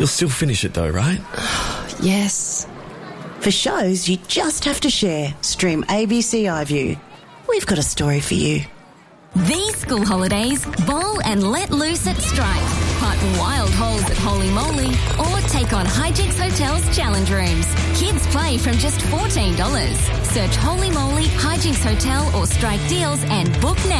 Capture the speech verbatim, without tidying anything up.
You'll still finish it though, right? Yes. For shows you just have to share, stream A B C iView. We've got a story for you. These school holidays, bowl and let loose at Strike. Putt wild holes at Holy Moly or take on Hijinks Hotel's challenge rooms. Kids play from just fourteen dollars. Search Holy Moly, Hijinks Hotel or Strike Deals and book now.